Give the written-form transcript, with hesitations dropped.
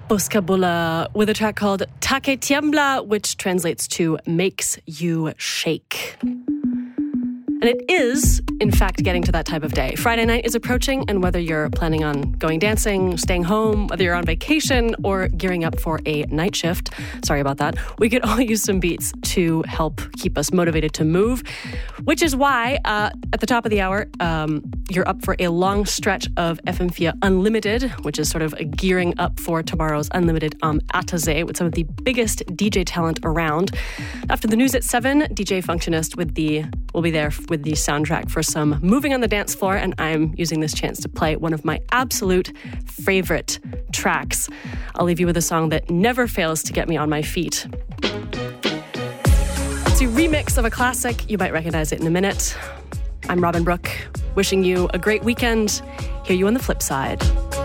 Buscabula with a track called Take Tiembla, which translates to makes you shake. And it is, in fact, getting to that type of day. Friday night is approaching, and whether you're planning on going dancing, staying home, whether you're on vacation, or gearing up for a night shift, sorry about that, we could all use some beats to help keep us motivated to move, which is why, at the top of the hour, you're up for a long stretch of FM4 Unlimited, which is sort of a gearing up for tomorrow's Unlimited Ataze with some of the biggest DJ talent around. After the news at 7, DJ Functionist will be there with the soundtrack for some moving on the dance floor, and I'm using this chance to play one of my absolute favorite tracks. I'll leave you with a song that never fails to get me on my feet. It's a remix of a classic. You might recognize it in a minute. I'm Robin Brooke, wishing you a great weekend. Hear you on the flip side.